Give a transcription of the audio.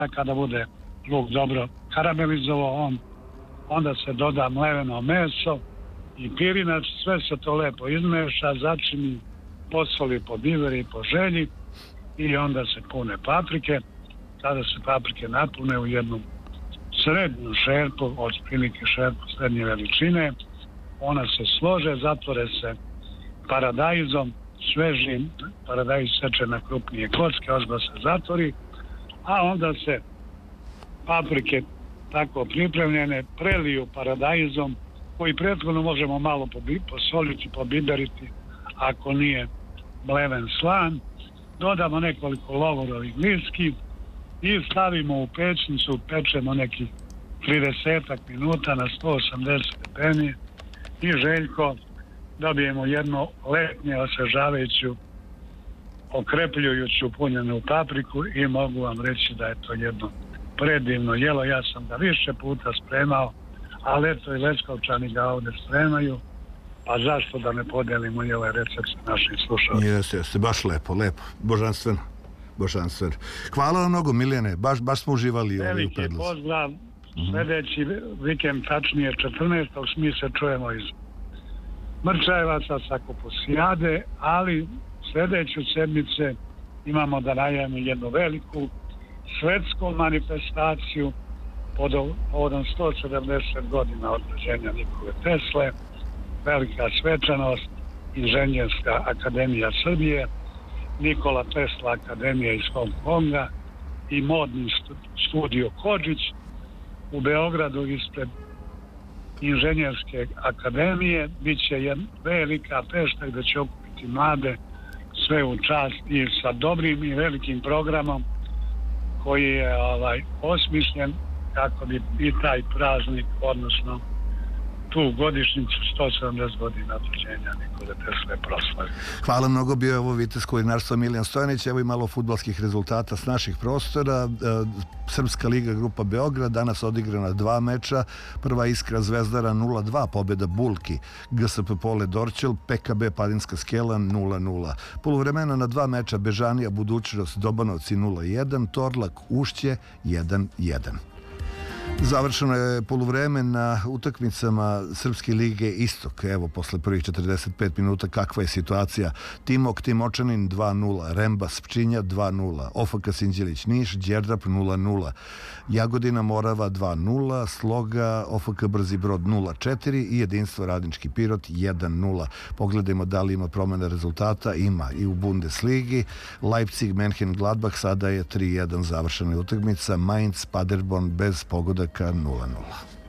kada bude luk dobro karamelizovao, onda se doda mleveno meso i pirinac, sve se to lepo izmeša, začini, posoli, pobiveri po želji i onda se pune paprike. Kada se paprike napune u jednu srednju šerpu, od prilike šerpu srednje veličine, ona se slože, zatvore se paradajzom, svežim, paradajz seče na krupnije kocke, ozba se zatvori, a onda se paprike tako pripremljene preliju paradajzom, koji prethodno možemo malo posoliti, pobiberiti, ako nije mleven slan. Dodamo nekoliko lovorovih liski i stavimo u pećnicu, pečemo nekih 30 minuta na 180 stepeni i Željko dobijemo jednu letnje osvežavajuću, okrepljujuću punjenu papriku i mogu vam reći da je to jedno predivno jelo. Ja sam ga više puta spremao, ali eto i Leskovčani ga ovdje spremaju, pa zašto da ne podelimo i ovaj recept sa našim slušalcima. Jeste, baš lepo, božanstveno. Hvala vam mnogo, Milijane, baš smo uživali u predlozi. Veliki pozdrav, sljedeći vikend, tačnije 14. mi se čujemo iz Mrčajevaca sa Kupusijade, ali sljedeću sedmice imamo da najavimo jednu veliku svetsku manifestaciju povodom 170 godina od rođenja Nikole Tesle, velika svečanost, Inženjerska akademija Srbije, Nikola Tesla akademija iz Hong Konga i modni studio Hodžić u Beogradu ispred Inženjerske akademije. Biće jedna velika fešta gdje će okupiti mlade, sve u čast i sa dobrim i velikim programom koji je osmišljen kako bi i taj praznik, odnosno tu godišnjicu 170 godina od rođenja Nikole Tesle proslavio. Hvala mnogo, bio je ovo Vitez kulinarstva Milijan Stojanić. Evo i malo fudbalskih rezultata s naših prostora. Srpska liga grupa Beograd, danas odigrana 2 meča. Prva Iskra Zvezdara 0-2, pobjeda Bulki, GSP Pole Dorćol, PKB Padinska Skela 0-0. Poluvremena na 2 meča Bežanija Budućnost Dobanovci 0-1, Torlak Ušće 1-1. Završeno je poluvreme na utakmicama Srpske lige Istok. Evo, posle prvih 45 minuta kakva je situacija. Timok Timočanin 2-0, Rembas Pčinja 2-0, OFK Sinđelić Niš, Đerdap 0-0, Jagodina Morava 2-0, Sloga, OFK Brzi Brod 0-4 i Jedinstvo Radnički Pirot 1-0. Pogledajmo da li ima promjena rezultata. Ima i u Bundesligi. Leipzig Menhen Gladbach sada je 3-1 završena utakmica. Mainz Paderborn bez pogodaka 0-0.